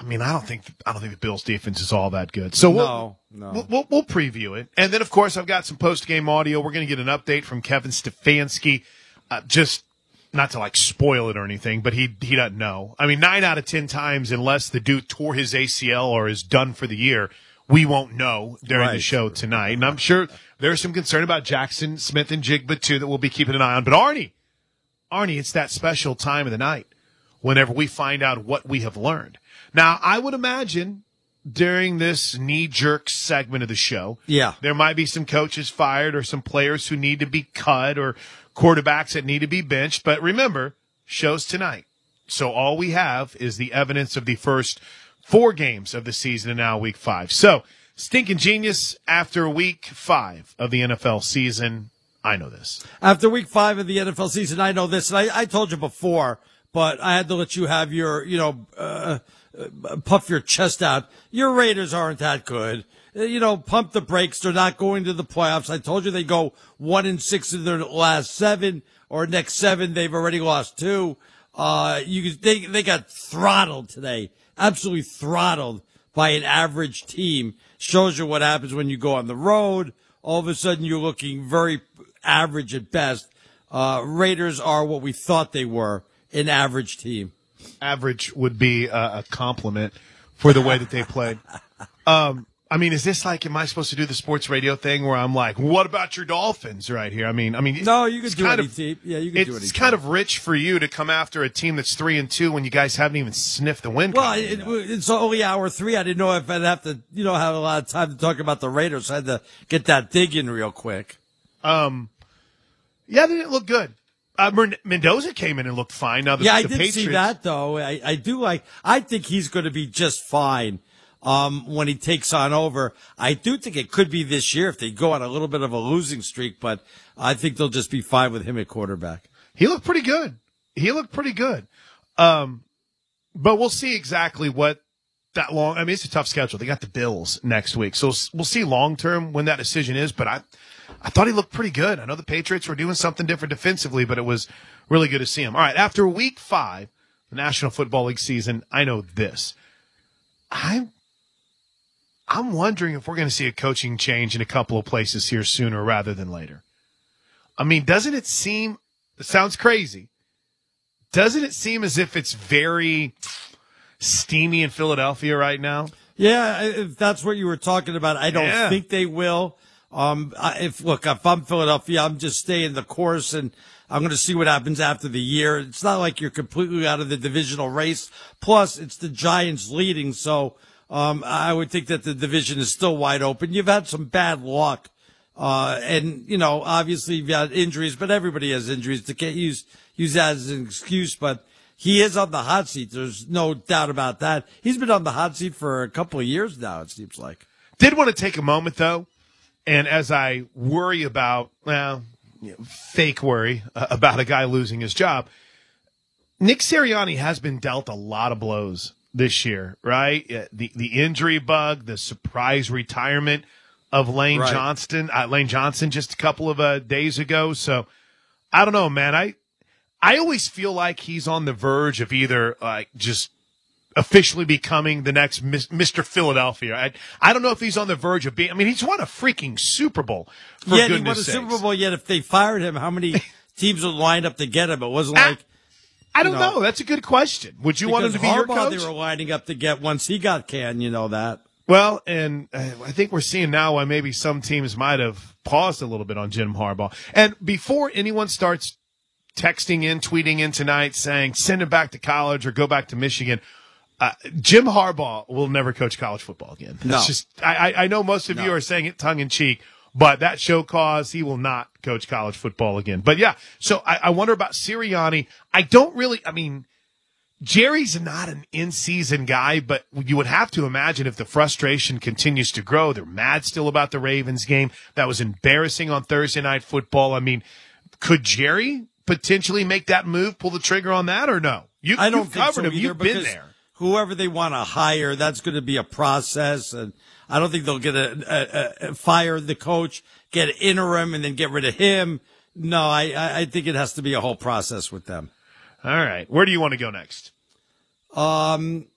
I mean, I don't think the Bills defense is all that good. So No. we'll preview it. And then, of course, I've got some post-game audio. We're going to get an update from Kevin Stefanski. Just not to, spoil it or anything, but he doesn't know. I mean, 9 out of 10 times, unless the dude tore his ACL or is done for the year, we won't know during the show tonight. And I'm sure there's some concern about Jackson Smith and Jigba, too, that we'll be keeping an eye on. But Arnie, it's that special time of the night whenever we find out what we have learned. Now, I would imagine during this knee-jerk segment of the show, there might be some coaches fired or some players who need to be cut or quarterbacks that need to be benched. But remember, show's tonight. So all we have is the evidence of the first 4 games of the season and now week 5. So, Stinking Genius, after week 5 of the NFL season, I know this. After week 5 of the NFL season, I know this. And I told you before, but I had to let you have your, puff your chest out. Your Raiders aren't that good. Pump the brakes. They're not going to the playoffs. I told you they go 1-6 in their last 7, or next 7. They've already lost 2. They got throttled today. Absolutely throttled by an average team. Shows you what happens when you go on the road. All of a sudden you're looking very average at best. Raiders are what we thought they were, an average team. Average would be a compliment for the way that they played. I mean, is this am I supposed to do the sports radio thing where I'm like, what about your Dolphins right here? I mean, no, you can do any team. Yeah, you can do any. It's kind of rich for you to come after a team that's 3-2 when you guys haven't even sniffed the win. Well, it's only hour 3. I didn't know if I'd have to, have a lot of time to talk about the Raiders. I had to get that dig in real quick. Yeah, they didn't look good. Mendoza came in and looked fine. Now, I did see that though. I think he's going to be just fine. When he takes on over, I do think it could be this year if they go on a little bit of a losing streak, but I think they'll just be fine with him at quarterback. He looked pretty good. But we'll see exactly what that long, it's a tough schedule. They got the Bills next week. So we'll see long term when that decision is, but I thought he looked pretty good. I know the Patriots were doing something different defensively, but it was really good to see him. All right. After week 5, the National Football League season, I know this. I'm wondering if we're going to see a coaching change in a couple of places here sooner rather than later. I mean, doesn't it seem, it sounds crazy, doesn't it seem as if it's very steamy in Philadelphia right now? Yeah, if that's what you were talking about, I don't think they will. If I'm Philadelphia, I'm just staying the course and I'm going to see what happens after the year. It's not like you're completely out of the divisional race. Plus, it's the Giants leading, so I would think that the division is still wide open. You've had some bad luck. And, obviously you've got injuries, but everybody has injuries. To can't use that as an excuse, but he is on the hot seat. There's no doubt about that. He's been on the hot seat for a couple of years now, it seems like. Did want to take a moment, though, and as I worry about, fake worry about a guy losing his job, Nick Sirianni has been dealt a lot of blows this year, right? The injury bug, the surprise retirement of Lane Johnson just a couple of days ago. So I don't know, man. I always feel like he's on the verge of either just officially becoming the next Mr. Philadelphia. I don't know if he's on the verge of being. He's won a freaking Super Bowl. For goodness he won a Super Bowl. Yet if they fired him, how many teams would line up to get him? It wasn't I don't know. That's a good question. Would you want him to be your coach? They were lining up to get once he got canned, that. Well, and I think we're seeing now why maybe some teams might have paused a little bit on Jim Harbaugh. And before anyone starts texting in, tweeting in tonight saying send him back to college or go back to Michigan, Jim Harbaugh will never coach college football again. That's just I know most of you are saying it tongue in cheek, but that show cause, he will not coach college football again. But yeah, so I wonder about Sirianni. Jerry's not an in-season guy, but you would have to imagine if the frustration continues to grow, they're mad still about the Ravens game. That was embarrassing on Thursday Night Football. Could Jerry potentially make that move, pull the trigger on that, or no? You've covered him. You've been there. Whoever they want to hire, that's going to be a process, and I don't think they'll get fire the coach, get an interim, and then get rid of him. No, I think it has to be a whole process with them. All right. Where do you want to go next? I